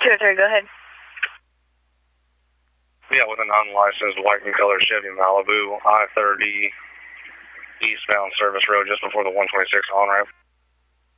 203, go ahead. Yeah, with an unlicensed white and color Chevy Malibu, I-30 eastbound service road just before the 126 on-ramp.